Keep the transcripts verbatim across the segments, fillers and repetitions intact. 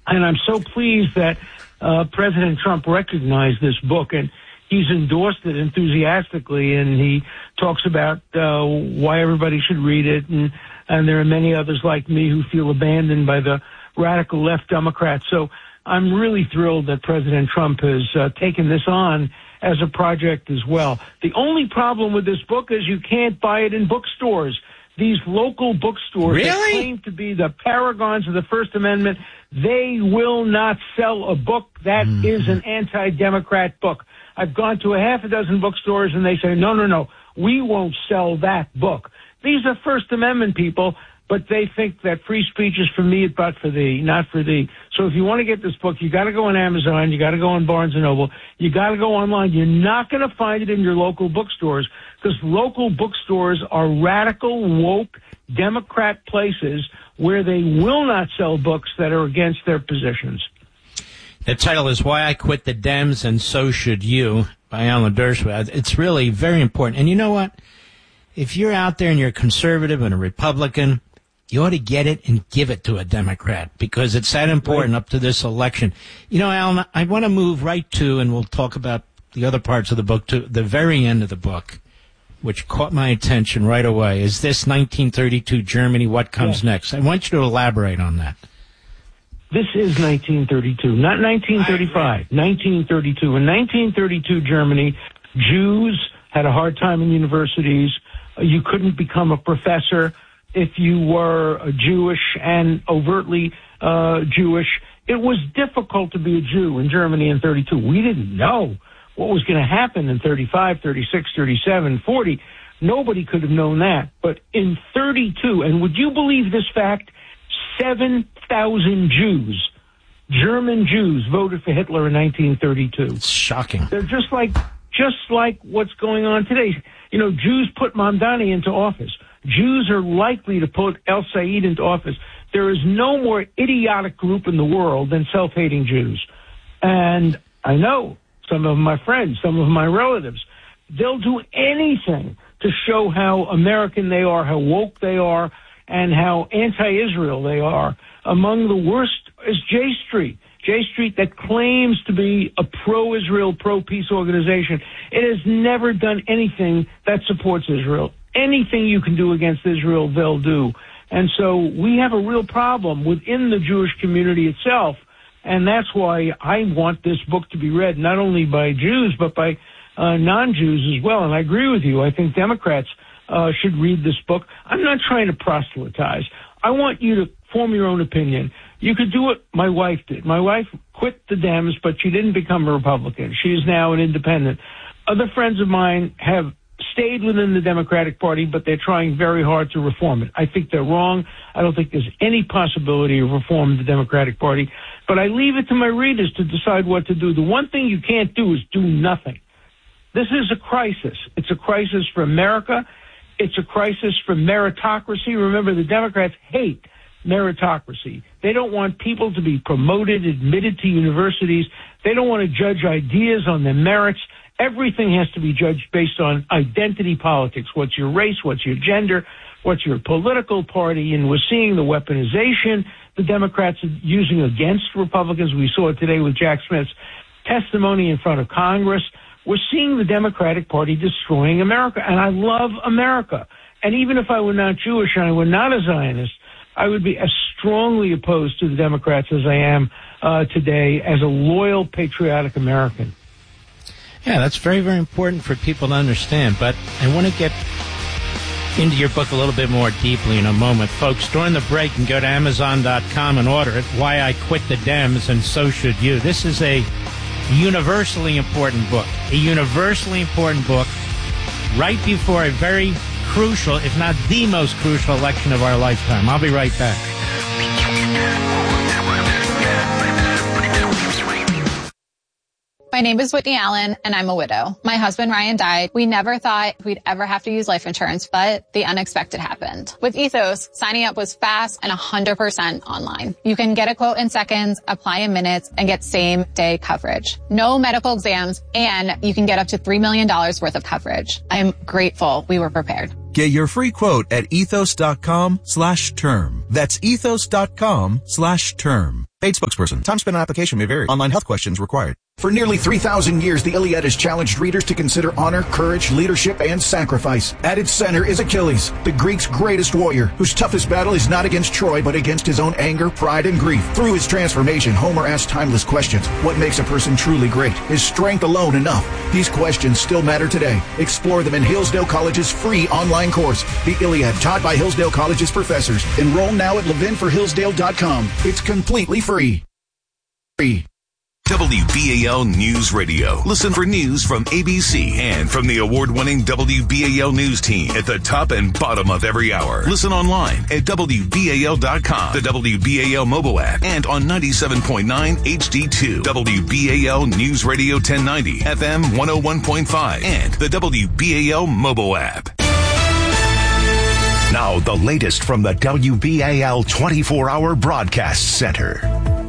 And I'm so pleased that uh, President Trump recognized this book, and he's endorsed it enthusiastically, and he talks about uh, why everybody should read it, and, and there are many others like me who feel abandoned by the radical left Democrats. So I'm really thrilled that President Trump has uh, taken this on as a project as well. The only problem with this book is you can't buy it in bookstores. These local bookstores really? that claim to be the paragons of the First Amendment, they will not sell a book that mm. is an anti-Democrat book. I've gone to a half a dozen bookstores, and they say, no, no, no, we won't sell that book. These are First Amendment people, but they think that free speech is for me, but for thee, not for thee. So if you want to get this book, you got to go on Amazon, you got to go on Barnes and Noble, you got to go online. You're not going to find it in your local bookstores, because local bookstores are radical, woke, Democrat places where they will not sell books that are against their positions. The title is Why I Quit the Dems and So Should You by Alan Dershowitz. It's really very important. And you know what? If you're out there and you're a conservative and a Republican, you ought to get it and give it to a Democrat, because it's that important right. up to this election. You know, Alan, I want to move right to, and we'll talk about the other parts of the book, to the very end of the book, which caught my attention right away. Is this nineteen thirty-two Germany? What comes yeah. next? I want you to elaborate on that. This is nineteen thirty-two, not nineteen thirty-five, nineteen thirty-two. In nineteen thirty-two Germany, Jews had a hard time in universities. You couldn't become a professor if you were uh, Jewish and overtly uh, Jewish. It was difficult to be a Jew in Germany in thirty-two. We didn't know what was going to happen in thirty-five, thirty-six, thirty-seven, forty. Nobody could have known that. But in thirty-two, and would you believe this fact, seven thousand Jews, German Jews, voted for Hitler in nineteen thirty-two. It's shocking. They're just like, just like what's going on today. You know, Jews put Mamdani into office. Jews are likely to put El Said into office. There is no more idiotic group in the world than self-hating Jews. And I know some of my friends, some of my relatives, they'll do anything to show how American they are, how woke they are, and how anti-Israel they are. Among the worst is J Street. J Street, that claims to be a pro-Israel, pro-peace organization. It has never done anything that supports Israel. Anything you can do against Israel, they'll do. And so we have a real problem within the Jewish community itself, and that's why I want this book to be read not only by Jews, but by uh, non-Jews as well. And I agree with you. I think Democrats uh, should read this book. I'm not trying to proselytize. I want you to form your own opinion. You could do what my wife did. My wife quit the Dems, but she didn't become a Republican. She is now an independent. Other friends of mine have stayed within the Democratic Party, but they're trying very hard to reform it. I think they're wrong. I don't think there's any possibility of reforming the Democratic Party. But I leave it to my readers to decide what to do. The one thing you can't do is do nothing. This is a crisis. It's a crisis for America. It's a crisis for meritocracy. Remember, the Democrats hate meritocracy. They don't want people to be promoted, admitted to universities. They don't want to judge ideas on their merits. Everything has to be judged based on identity politics. What's your race? What's your gender? What's your political party? And we're seeing the weaponization the Democrats are using against Republicans. We saw it today with Jack Smith's testimony in front of Congress. We're seeing the Democratic Party destroying America. And I love America. And even if I were not Jewish and I were not a Zionist, I would be as strongly opposed to the Democrats as I am uh, today as a loyal, patriotic American. Yeah, that's very, very important for people to understand. But I want to get into your book a little bit more deeply in a moment. Folks, during the break, you can go to Amazon dot com and order it, Why I Quit the Dems and So Should You. This is a universally important book, a universally important book right before a very crucial, if not the most crucial election of our lifetime. I'll be right back. My name is Whitney Allen, and I'm a widow. My husband, Ryan, died. We never thought we'd ever have to use life insurance, but the unexpected happened. With Ethos, signing up was fast and one hundred percent online. You can get a quote in seconds, apply in minutes, and get same-day coverage. No medical exams, and you can get up to three million dollars worth of coverage. I'm grateful we were prepared. Get your free quote at ethos dot com slash term. That's ethos dot com slash term. Paid spokesperson. Time spent on application may vary. Online health questions required. For nearly three thousand years, the Iliad has challenged readers to consider honor, courage, leadership, and sacrifice. At its center is Achilles, the Greeks' greatest warrior, whose toughest battle is not against Troy, but against his own anger, pride, and grief. Through his transformation, Homer asks timeless questions. What makes a person truly great? Is strength alone enough? These questions still matter today. Explore them in Hillsdale College's free online course, The Iliad, taught by Hillsdale College's professors. Enroll now at levin for hillsdale dot com. It's completely free. Free. W B A L News Radio. Listen for news from A B C and from the award-winning W B A L News team at the top and bottom of every hour. Listen online at W B A L dot com, the W B A L mobile app, and on ninety-seven point nine H D two. W B A L News Radio ten ninety, F M one oh one point five, and the W B A L mobile app. Now, the latest from the W B A L twenty-four hour Broadcast Center.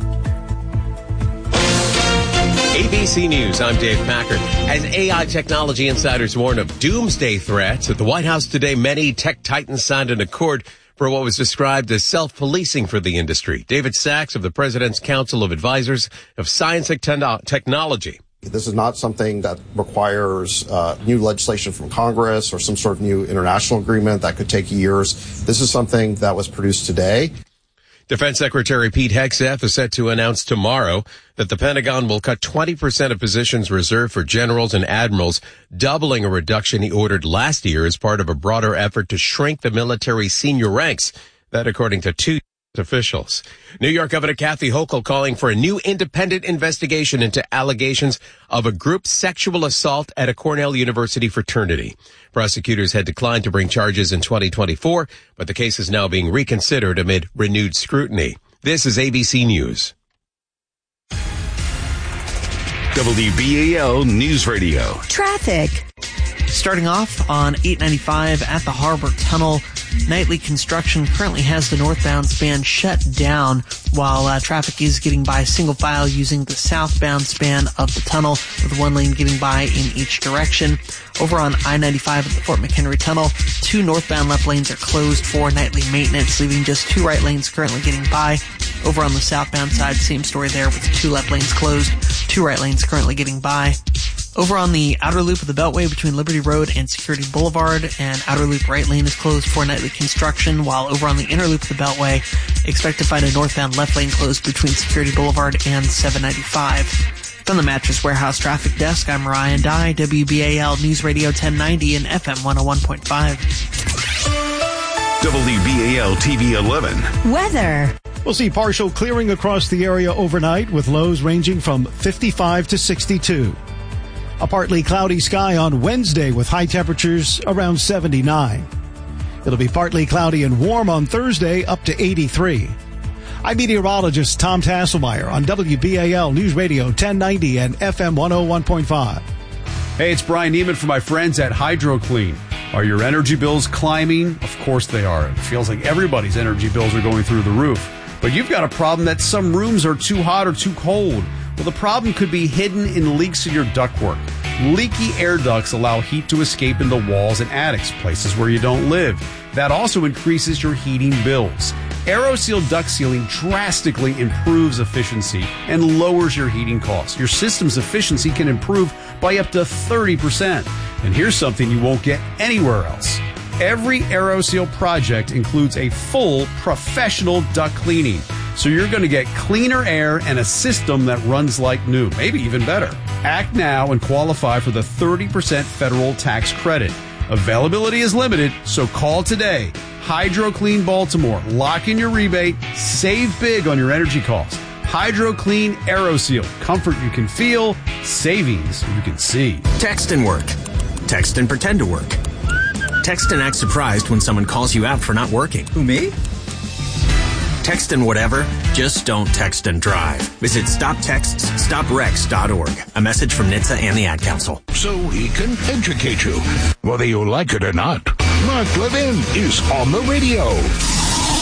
A B C News, I'm Dave Packard. As A I technology insiders warn of doomsday threats, at the White House today, many tech titans signed an accord for what was described as self-policing for the industry. David Sachs of the President's Council of Advisors of Science and Technology. This is not something that requires uh, new legislation from Congress or some sort of new international agreement that could take years. This is something that was produced today. Defense Secretary Pete Hegseth is set to announce tomorrow that the Pentagon will cut twenty percent of positions reserved for generals and admirals, doubling a reduction he ordered last year as part of a broader effort to shrink the military senior ranks. That according to two officials. New York Governor Kathy Hochul calling for a new independent investigation into allegations of a group sexual assault at a Cornell University fraternity. Prosecutors had declined to bring charges in twenty twenty-four, but the case is now being reconsidered amid renewed scrutiny. This is A B C News. W B A L News Radio. Traffic. Starting off on eight ninety-five at the Harbor Tunnel. Nightly construction currently has the northbound span shut down while uh, traffic is getting by single file using the southbound span of the tunnel with one lane getting by in each direction. Over on I ninety-five at the Fort McHenry Tunnel, two northbound left lanes are closed for nightly maintenance, leaving just two right lanes currently getting by. Over on the southbound side, same story there with two left lanes closed, two right lanes currently getting by. Over on the outer loop of the Beltway between Liberty Road and Security Boulevard, an outer loop right lane is closed for nightly construction, while over on the inner loop of the Beltway, expect to find a northbound left lane closed between Security Boulevard and seven ninety-five. From the Mattress Warehouse Traffic Desk, I'm Ryan Dye, W B A L News Radio ten ninety and F M one oh one point five. W B A L T V eleven. Weather. We'll see partial clearing across the area overnight with lows ranging from fifty-five to sixty-two. A partly cloudy sky on Wednesday with high temperatures around seventy-nine. It'll be partly cloudy and warm on Thursday up to eighty-three. I'm meteorologist Tom Tasselmeyer on W B A L News Radio ten ninety and F M one oh one point five. Hey, it's Brian Neiman for my friends at HydroClean. Are your energy bills climbing? Of course they are. It feels like everybody's energy bills are going through the roof. But you've got a problem that some rooms are too hot or too cold. Well, the problem could be hidden in leaks in your ductwork. Leaky air ducts allow heat to escape into walls and attics, places where you don't live. That also increases your heating bills. AeroSeal duct sealing drastically improves efficiency and lowers your heating costs. Your system's efficiency can improve by up to thirty percent. And here's something you won't get anywhere else. Every AeroSeal project includes a full professional duct cleaning. So you're going to get cleaner air and a system that runs like new, maybe even better. Act now and qualify for the thirty percent federal tax credit. Availability is limited, so call today. HydroClean Baltimore. Lock in your rebate. Save big on your energy costs. HydroClean AeroSeal. Comfort you can feel. Savings you can see. Text and work. Text and pretend to work. Text and act surprised when someone calls you out for not working. Who, me? Text and whatever, just don't text and drive. Visit stop texts stop wrecks dot org. A message from N H T S A and the Ad Council. So he can educate you, whether you like it or not. Mark Levin is on the radio.